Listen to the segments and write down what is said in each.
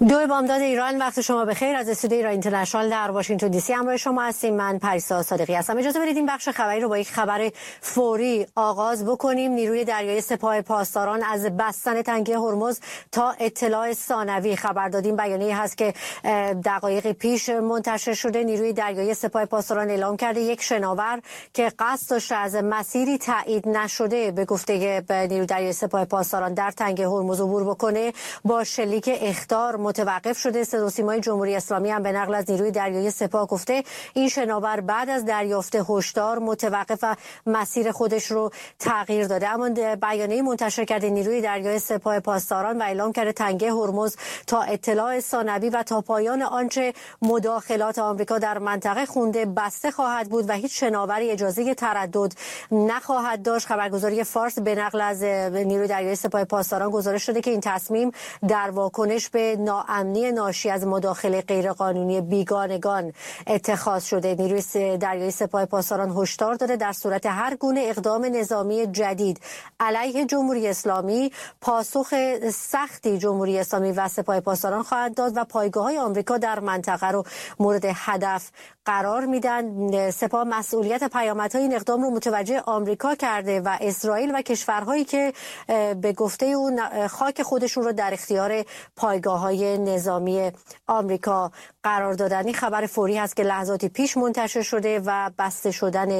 دو بامداد ایران، وقت شما بخیر. از استودیوی ایران اینترنشنال در واشنگتن دی سی همراه شما هستیم. من پریسا صادقی هستم. اجازه بدید این بخش خبری رو با یک خبر فوری آغاز بکنیم. نیروی دریایی سپاه پاسداران از بستن تنگه هرمز تا اطلاع ثانوی خبر دادیم. بیانیه‌ای هست که دقایق پیش منتشر شده. نیروی دریایی سپاه پاسداران اعلام کرده یک شناور که قصد داشته از مسیری تایید نشده به گفته نیروی دریایی سپاه پاسداران در تنگه هرمز عبور بکنه با شلیک اخطار متوقف شده. صدا و سیمای جمهوری اسلامی هم به نقل از نیروی دریایی سپاه گفته این شناور بعد از دریافت هشدار متوقف و مسیر خودش رو تغییر داده. اما بیانیه منتشر کرده نیروی دریایی سپاه پاسداران و اعلام کرده تنگه هرمز تا اطلاع ثانوی و تا پایان آنچه مداخلات آمریکا در منطقه خونده بسته خواهد بود و هیچ شناوری اجازه تردد نخواهد داشت. خبرگزاری فارس به نقل از نیروی دریایی سپاه پاسداران گزارش شده که این تصمیم در واکنش به ناامنی ناشی از مداخله غیرقانونی بیگانگان اتخاذ شده. نیروی دریایی سپاه پاسداران هشدار داده در صورت هر گونه اقدام نظامی جدید علیه جمهوری اسلامی پاسخ سختی جمهوری اسلامی و سپاه پاسداران خواهد داد و پایگاه‌های آمریکا در منطقه رو مورد هدف قرار میدن. سپاه مسئولیت پیامدهای این اقدام رو متوجه آمریکا کرده و اسرائیل و کشورهایی که به گفته اون خاک خودشون رو در اختیار پایگاه‌های نظامی آمریکا قرار دادن. این خبر فوری هست که لحظاتی پیش منتشر شده و بسته شدن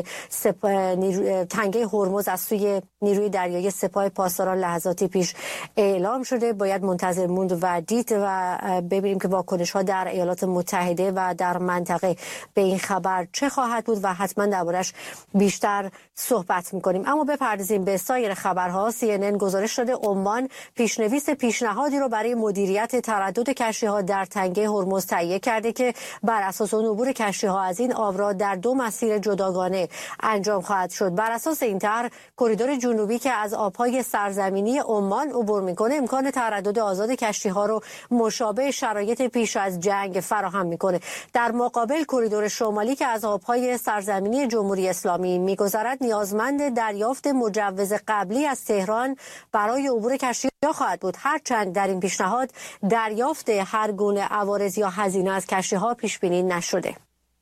تنگه هرمز از سوی نیروی دریایی سپاه پاسداران لحظاتی پیش اعلام شده. باید منتظر موند و دید و ببینیم که واکنش‌ها در ایالات متحده و در منطقه به این خبر چه خواهد بود و حتما دربارش بیشتر صحبت می‌کنیم. اما بپردازیم به سایر خبرها. CNN گزارش داده عمان پیشنویس پیشنهادی رو برای مدیریت تردد کشتی‌ها در تنگه هرمز تهیه کرده که بر اساس اون عبور کشتی‌ها از این آبراه در دو مسیر جداگانه انجام خواهد شد. بر اساس این طرح کریدور جنوبی که از آب‌های سرزمینی عمان عبور می‌کنه امکان تردد آزاد کشتی‌ها رو مشابه شرایط پیش از جنگ فراهم می‌کنه. در مقابل کریدور شمالی که از آب‌های سرزمینی جمهوری اسلامی می‌گذرد نیازمند دریافت مجوز قبلی از تهران برای عبور کشتی‌ها خواهد بود. هرچند در این پیشنهاد دریافت هر گونه عوارض یا هزینه از کشتی‌ها پیش بینی نشده.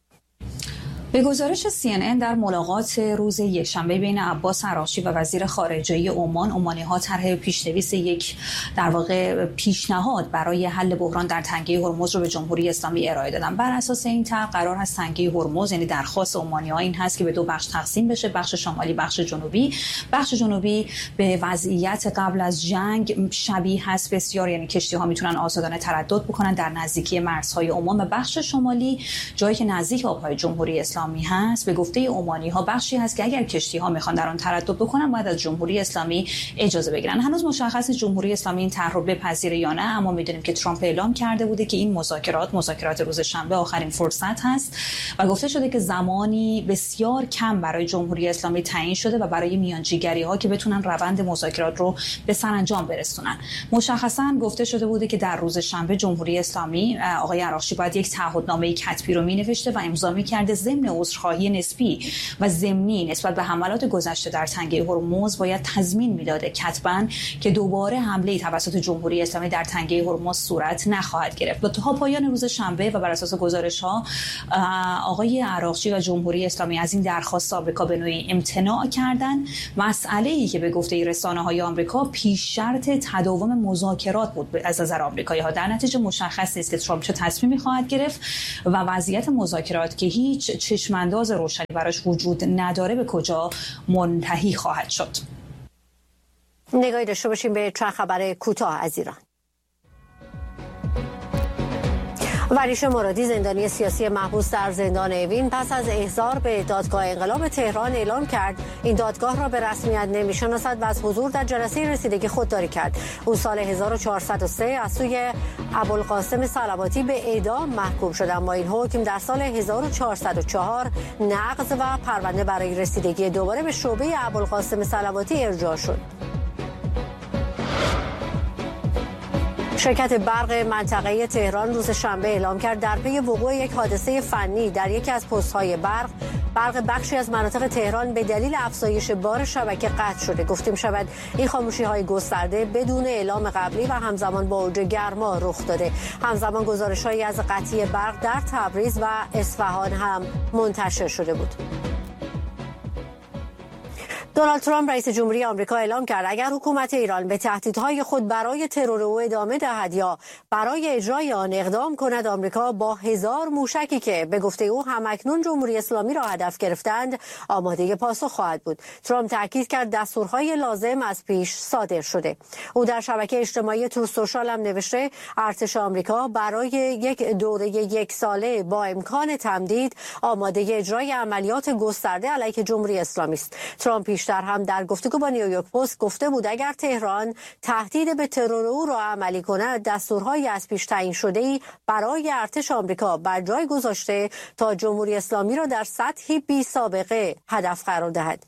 به گزارش CNN در ملاقات روز یکشنبه بین عباس عراقچی و وزیر خارجه عمان، عمانی‌ها طرح پیشنویس یک در واقع پیشنهاد برای حل بحران در تنگه هرمز رو به جمهوری اسلامی ارائه دادن. بر اساس این طرح قرار است تنگه هرمز، یعنی درخواست عمانی‌ها این هست که به دو بخش تقسیم بشه، بخش شمالی، بخش جنوبی. بخش جنوبی به وضعیت قبل از جنگ شبیه هست بسیار، یعنی کشتی‌ها میتونن آزادانه تردد بکنن در نزدیکی مرزهای عمان، و بخش شمالی جایی که نزدیک آب‌های جمهوری اسلامی هست به گفته عمانی‌ها بخشی هست که اگر کشتی‌ها میخوان در آن تردد بکنن باید از جمهوری اسلامی اجازه بگیرن. هنوز مشخص نیست جمهوری اسلامی این طرح رو بپذیره یا نه، اما میدونیم که ترامپ اعلام کرده بوده که این مذاکرات روز شنبه آخرین فرصت هست و گفته شده که زمانی بسیار کم برای جمهوری اسلامی تعیین شده و برای میانجیگری‌ها که بتونن روند مذاکرات رو به سرانجام برسونن. مشخصاً گفته شده بوده که در روز شنبه جمهوری اسلامی آقای عراقچی باید یک تعهدنامه کتبی رو مینوشته و امضا می‌کرده ضمن عذرخواهی نسبی و ضمنی نسبت به حملات گذشته در تنگه هرمز باید تضمین میداده کتباً که دوباره حمله توسط جمهوری اسلامی در تنگه هرمز صورت نخواهد گرفت. تا پایان روز شنبه و بر اساس گزارش‌ها آقای عراقچی و جمهوری اسلامی از این درخواست آمریکا به نوعی امتناع کردند. مسئله‌ای که به گفته رسانه‌های آمریکا پیش شرط تداوم مذاکرات بود از نظر آمریکایی‌ها. در نتیجه مشخص نیست که ترامپ چه تصمیمی خواهد گرفت و وضعیت مذاکرات که هیچ چشمانداز روشنی براش وجود نداره به کجا منتهی خواهد شد. نگاهی داشته باشیم به چند خبر کوتاه از ایران. وریش مرادی زندانی سیاسی محبوس در زندان اوین پس از احضار به دادگاه انقلاب تهران اعلام کرد این دادگاه را به رسمیت نمی‌شناسد و از حضور در جلسه رسیدگی خودداری کرد. او سال 1403 از سوی ابوالقاسم صلواتی به اعدام محکوم شد، اما این حکم در سال 1404 نقض و پرونده برای رسیدگی دوباره به شعبه ابوالقاسم صلواتی ارجاع شد. شرکت برق منطقه تهران روز شنبه اعلام کرد در پی وقوع یک حادثه فنی در یکی از پست‌های برق برق بخشی از مناطق تهران به دلیل افزایش بار شبکه قطع شده. گفته می‌شود این خاموشی‌های گسترده بدون اعلام قبلی و همزمان با اوج گرما رخ داده. همزمان گزارش‌هایی از قطعی برق در تبریز و اصفهان هم منتشر شده بود. دونالد ترامپ رئیس جمهوری آمریکا اعلام کرد اگر حکومت ایران به تهدیدهای خود برای ترور او ادامه دهد یا برای اجرای آن اقدام کند، آمریکا با 1000 موشکی که به گفته او همکنون جمهوری اسلامی را هدف گرفتند آماده پاسخ خواهد بود. ترامپ تاکید کرد دستورهای لازم از پیش صادر شده. او در شبکه اجتماعی تروث سوشال هم نوشته ارتش آمریکا برای یک دوره 1 ساله با امکان تمدید آماده اجرای عملیات گسترده علیه جمهوری اسلامی است. ترامپ بیشتر هم در گفتگو با نیویورک پست گفته بود اگر تهران تهدید به ترور او را عملی کند دستورهای از پیش تعیین شده‌ای برای ارتش آمریکا بر جای گذاشته تا جمهوری اسلامی را در سطحی بی سابقه هدف قرار دهد.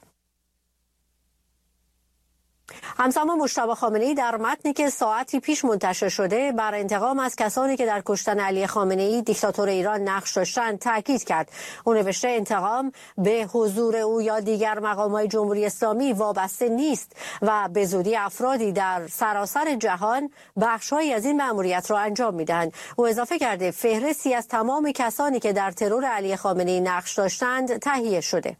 همزمان مجتبی خامنه‌ای در متنی که ساعتی پیش منتشر شده بر انتقام از کسانی که در کشتن علی خامنه‌ای دیکتاتور ایران نقش داشتند تاکید کرد. او نوشته انتقام به حضور او یا دیگر مقامات جمهوری اسلامی وابسته نیست و به زودی افرادی در سراسر جهان بخش‌هایی از این مأموریت را انجام می‌دهند. او اضافه کرده فهرستی از تمام کسانی که در ترور علی خامنه‌ای نقش داشتند تهیه شده.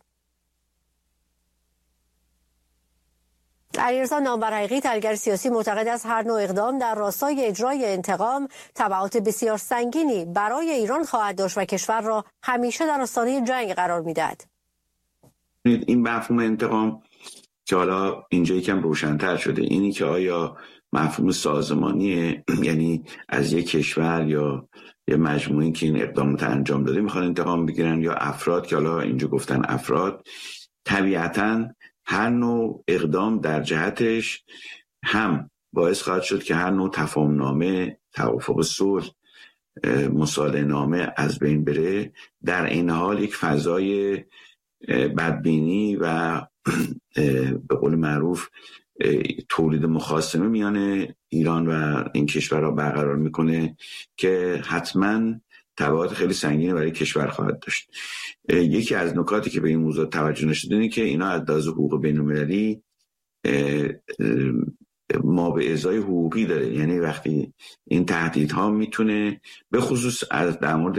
علیرضا نامبرحقیقی تحلیلگر سیاسی معتقد است هر نوع اقدام در راستای اجرای انتقام تبعات بسیار سنگینی برای ایران خواهد داشت و کشور را همیشه در آستانه جنگ قرار می‌دهد. این مفهوم انتقام که حالا اینجا یکم روشن‌تر شده، اینی که آیا مفهوم سازمانیه، یعنی از یک کشور یا یه مجموعه‌ای که این اقدامات انجام داده میخوان انتقام بگیرن، یا افراد که حالا اینجا گفتن افراد. طبیعتاً هر نوع اقدام در جهتش هم باعث خواهد شد که هر نوع تفاهم‌نامه، توافق صلح، مصالحه‌نامه از بین بره. در این حال یک فضای بدبینی و به قول معروف تولید مخاصمه میان ایران و این کشور را برقرار میکنه که حتما تبعات خیلی سنگینی برای کشور خواهد داشت. یکی از نکاتی که به این موضوع توجه نشده اینه که اینا از لحاظ حقوق بین‌المللی ما به ازای حقوقی داره، یعنی وقتی این تهدیدها میتونه به خصوص از در مورد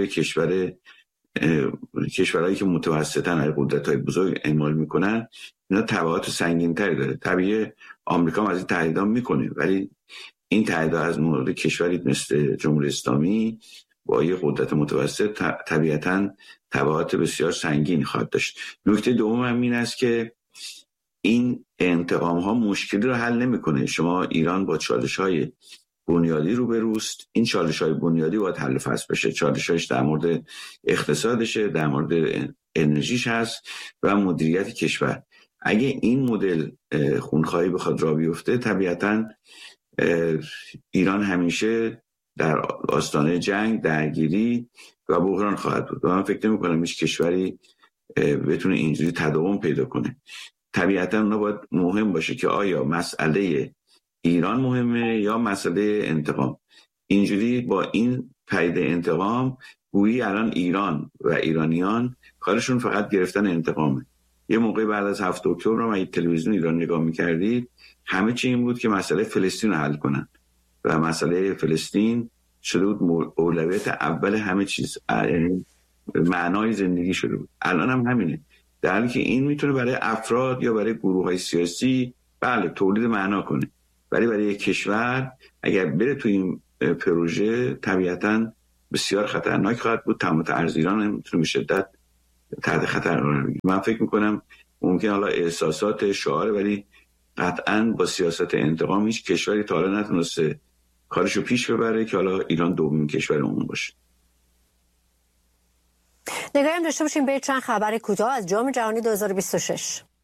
کشورهایی که متوسطن، قدرت‌های بزرگ اعمال میکنن، اینا تبعات سنگین‌تری داره. طبیعی آمریکا هم از این تهدیدها میکنه، ولی این تهدیدها از مورد کشوری مثل جمهوری اسلامی با یه قدرت متوسط طبیعتاً تبعات بسیار سنگین خواهد داشت. نکته دوم هم این است که این انتقام ها مشکلی رو حل نمیکنه. شما ایران با چالش‌های بنیادی روبروست. این چالش‌های بنیادی باید حل فصل بشه. چالش‌هاش در مورد اقتصادشه، در مورد انرژیش هست و مدیریت کشور. اگه این مدل خونخواهی بخواد راه بیفته، طبیعتاً ایران همیشه در آستانه جنگ، درگیری و بحران خواهد بود و من فکر نمی‌کنم هیچ کشوری بتونه اینجوری تداوم پیدا کنه. طبیعتاً اونا باید مهم باشه که آیا مسئله ایران مهمه یا مسئله انتقام. اینجوری با این پدیده انتقام گویی الان ایران و ایرانیان کارشون فقط گرفتن انتقامه. یه موقع بعد از 7 اکتبر رو اگه تلویزیون ایران نگاه می‌کردید همه چی این بود که مسئله فلسطین رو حل کنن و مسئله فلسطین شده بود اولویت اول همه چیز، یعنی معنای زندگی شده بود. الان هم همینه، در حالی که این میتونه برای افراد یا برای گروه‌های سیاسی بله تولید معنا کنه، ولی برای یک کشور اگر بره توی این پروژه طبیعتاً بسیار خطرناک خواهد بود. تمام ارز ایران هم میتونه به شدت تحت خطر قرار بگیره. من فکر میکنم ممکن حالا احساسات شعار، ولی قطعاً با سیاست انتقام هیچ کشوری تا حالا نتونسته کارشو پیش ببره که حالا ایران دومین کشور اون باشه. نگاهی هم داشته باشیم به چند خبر کوتاه از جام جهانی 2026.